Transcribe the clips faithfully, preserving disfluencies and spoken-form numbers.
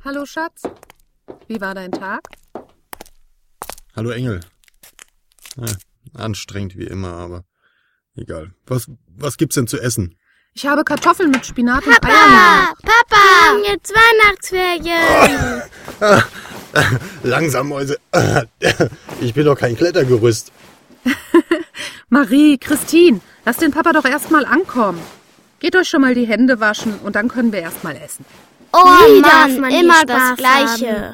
Hallo Schatz, wie war dein Tag? Hallo Engel. Ja, anstrengend wie immer, aber egal. Was, was gibt's denn zu essen? Ich habe Kartoffeln mit Spinat und Papa, Eiern. Papa, wir haben jetzt Weihnachtsferien. Oh. Langsam, Mäuse. Ich bin doch kein Klettergerüst. Marie, Christine, lass den Papa doch erst mal ankommen. Geht euch schon mal die Hände waschen und dann können wir erst mal essen. Oh Wie Mann, darf man immer hier das Spaß Gleiche.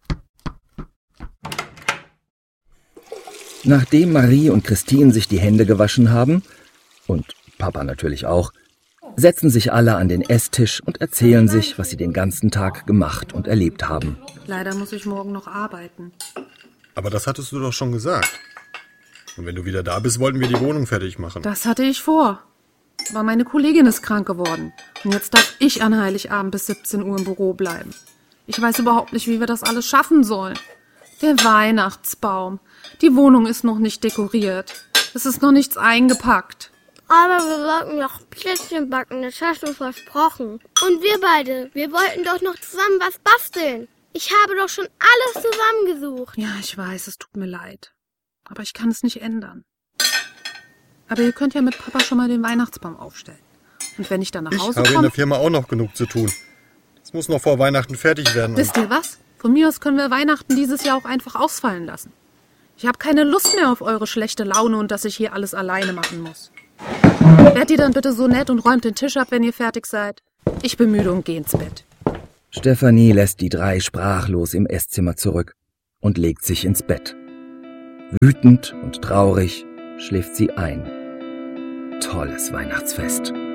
Nachdem Marie und Christine sich die Hände gewaschen haben, und Papa natürlich auch, setzen sich alle an den Esstisch und erzählen sich, was sie den ganzen Tag gemacht und erlebt haben. Leider muss ich morgen noch arbeiten. Aber das hattest du doch schon gesagt. Und wenn du wieder da bist, wollten wir die Wohnung fertig machen. Das hatte ich vor. Aber meine Kollegin ist krank geworden. Und jetzt darf ich an Heiligabend bis siebzehn Uhr im Büro bleiben. Ich weiß überhaupt nicht, wie wir das alles schaffen sollen. Der Weihnachtsbaum. Die Wohnung ist noch nicht dekoriert. Es ist noch nichts eingepackt. Aber wir wollten noch Plätzchen backen, das hast du versprochen. Und wir beide, wir wollten doch noch zusammen was basteln. Ich habe doch schon alles zusammengesucht. Ja, ich weiß, es tut mir leid. Aber ich kann es nicht ändern. Aber ihr könnt ja mit Papa schon mal den Weihnachtsbaum aufstellen. Und wenn ich dann nach Ich Hause habe in komme... der Firma auch noch genug zu tun. Es muss noch vor Weihnachten fertig werden. Wisst ihr was? Von mir aus können wir Weihnachten dieses Jahr auch einfach ausfallen lassen. Ich habe keine Lust mehr auf eure schlechte Laune und dass ich hier alles alleine machen muss. Werdet ihr dann bitte so nett und räumt den Tisch ab, wenn ihr fertig seid? Ich bin müde und geh ins Bett. Stefanie lässt die drei sprachlos im Esszimmer zurück und legt sich ins Bett. Wütend und traurig schläft sie ein. Tolles Weihnachtsfest.